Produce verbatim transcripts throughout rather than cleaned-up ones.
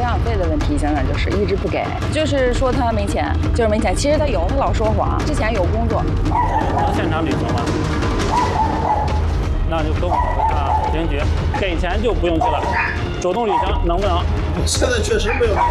养费的问题现在就是一直不给，就是说他没钱，就是没钱。其实他有，他老说谎。之前有工作。 能现场履行吗？那就跟我们啊，执行局给钱就不用去了，主动履行能不能？ 现在确实没有。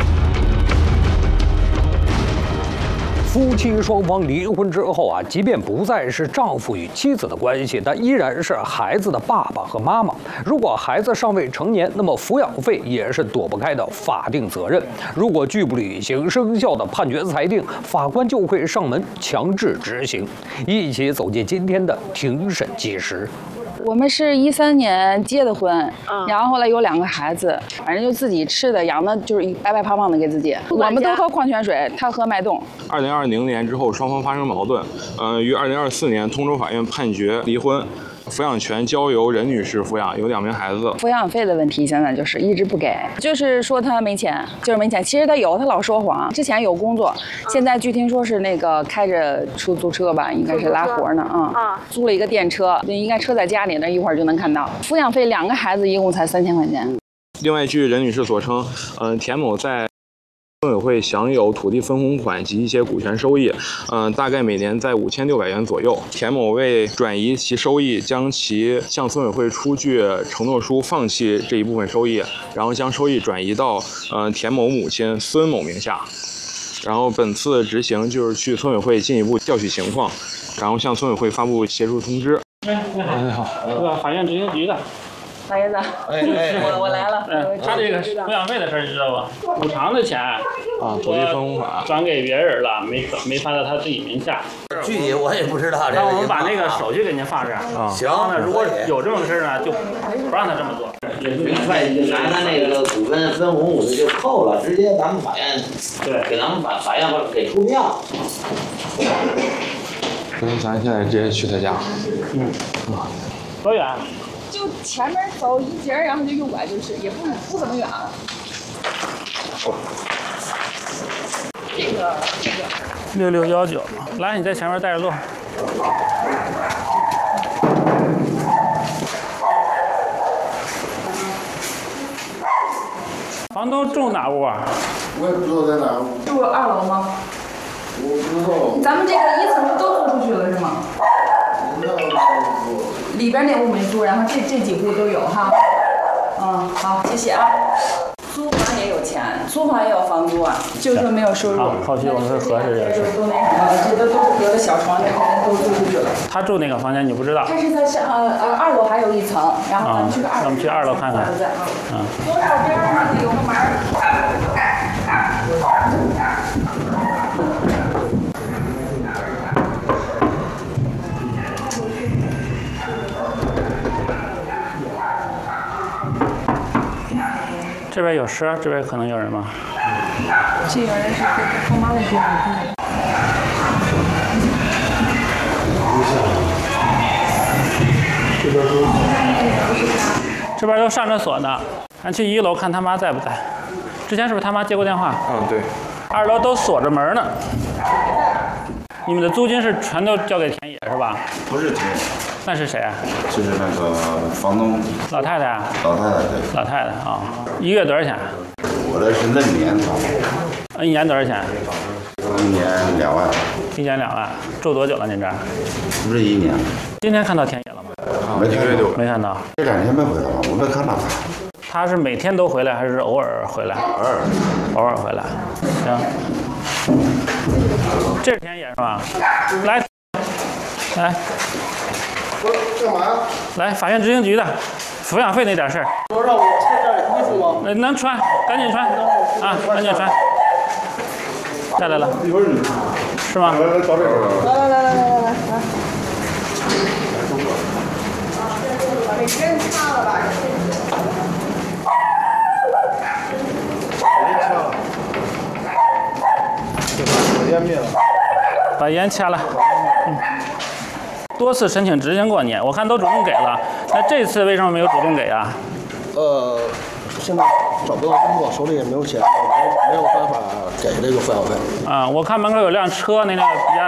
夫妻双方离婚之后啊，即便不再是丈夫与妻子的关系，但依然是孩子的爸爸和妈妈。如果孩子尚未成年，那么抚养费也是躲不开的法定责任。如果拒不履行生效的判决裁定，法官就会上门强制执行。一起走进今天的庭审纪实。 我们是一三年结的婚，嗯、然后后来有两个孩子，反正就自己吃的养的，就是白白胖胖的给自己。我们都喝矿泉水，他喝脉动。 二零二零年之后，双方发生矛盾，呃，于二零二四年通州法院判决离婚。抚养权交由任女士抚养，有两名孩子。 抚养费的问题现在就是一直不给，就是说他没钱，就是没钱。其实他有，他老说谎。之前有工作，现在据听说是那个开着出租车吧，应该是拉活呢啊、嗯。租了一个电车，应该车在家里，那一会儿就能看到。抚养费两个孩子一共才三千块钱。 另外，据任女士所称，嗯、呃，田某在村委会享有土地分红款及一些股权收益，嗯、呃，大概每年在五千六百元左右。田某为转移其收益，将其向村委会出具承诺书，放弃这一部分收益，然后将收益转移到呃田某母亲孙某名下。然后本次执行就是去村委会进一步调取情况，然后向村委会发布协助通知。 哎，你好，这个法院执行局的。 老爷子， 哎哎， 我我来了。 嗯，他这个抚养费的事儿你知道吧？补偿的钱啊， 土地分红款转给别人了，没转没发到他自己名下。 具体我也不知道。 那我们把那个手续给您放这儿。 啊，行。 那如果有这种事呢，就不让他这么做。 会计就拿他那个股份分红我就扣了，直接咱们法院对给咱们法法院给出票。 那咱现在直接去他家。 嗯。多远？ 就前面走一截，然后就右拐就是，也不不怎么远。这个这个。 六六幺九，来，你在前面带着路。房东住哪屋啊？ 我也不知道在哪屋。 住二楼吗？ 我不知道。 咱们这个一层都租出去了是吗？里边那屋没租，然后这这几户都有哈。嗯，好，谢谢啊。租房也有钱，租房也有房租啊，就是说没有收入。 好，后续我们会核实这个事。 都那什么，这都都是隔着小窗，这都租出去了。 他住那个房间你不知道？ 他是在上呃呃二楼还有一层，然后咱们去个二楼。 咱们去二楼看看。 嗯。左手边上有个门。 这边有尸，这边可能有人吗？ 这边是他妈的地方。 这边都， 这边都上着锁呢。咱去一楼看他妈在不在。之前是不是他妈接过电话？ 嗯，对。 二楼都锁着门呢。你们的租金是全都交给田野是吧？ 不是田野。 那是谁啊？ 就是那个房东。 老太太啊。 老太太对。 老太太啊，一月多少钱？ 我这是嫩年房。 一年多少钱？ 一年两万。 一年两万，住多久了？您这儿？ 不是一年。 今天看到田野了吗？ 没看到。 没看到。 这两天没回来吧？我没看到他。 他是每天都回来，还是偶尔回来？ 偶尔。 偶尔回来。行。这是田野是吧？来，来。 干嘛呀？ 来，法院执行局的，抚养费那点事儿。 说让我穿件衣服吗？ 呃，能穿，赶紧穿啊，赶紧穿。下来了。 一会儿你。 是吗？ 来来，到这边。 来来来来来来来。把这针插了吧。 烟掐了。把烟灭了。 把烟掐了。嗯。多次申请执行过你，我看都主动给了，那这次为什么没有主动给啊？ 呃，现在找不到工作，手里也没有钱，没没有办法给这个抚养费。 啊，我看门口有辆车，那辆比亚。